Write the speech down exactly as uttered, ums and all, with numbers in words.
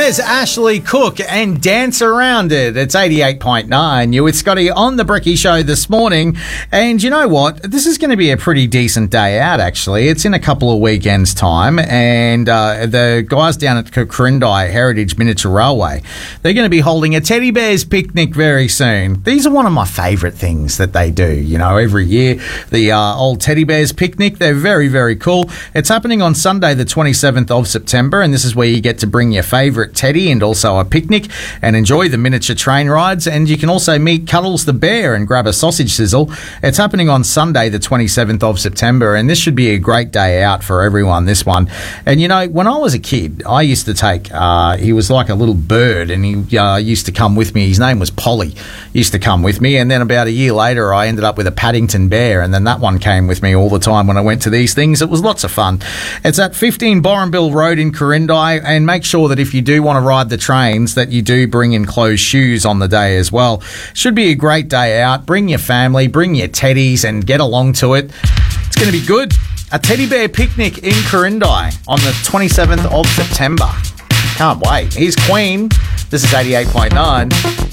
There's Ashley Cook and Dance Around It. It's eighty-eight point nine. You with Scotty on the Bricky Show this morning. And you know what? This is going to be a pretty decent day out, actually. It's in a couple of weekends' time. And uh, the guys down at Corindai Heritage Miniature Railway, they're going to be holding a teddy bears picnic very soon. These are one of my favourite things that they do, you know, every year. The uh, old teddy bears picnic, they're very, very cool. It's happening on Sunday, the twenty-seventh of September. And this is where you get to bring your favourite teddy and also a picnic and enjoy the miniature train rides. And you can also meet Cuddles the bear and grab a sausage sizzle. It's happening on Sunday the twenty-seventh of September, and this should be a great day out for everyone, this one. And you know, when I was a kid, I used to take uh, he was like a little bird, and he uh, used to come with me. His name was Polly. He used to come with me, and then about a year later I ended up with a Paddington bear, and then that one came with me all the time when I went to these things. It was lots of fun. It's at fifteen Borenbill Road in Corindai, and make sure that if you do want to ride the trains that you do bring enclosed shoes on the day as well. Should be a great day out. Bring your family, bring your teddies and get along to it. It's going to be good. A teddy bear picnic in Corindai on the twenty-seventh of September. Can't wait. Here's Queen. This is eighty-eight point nine.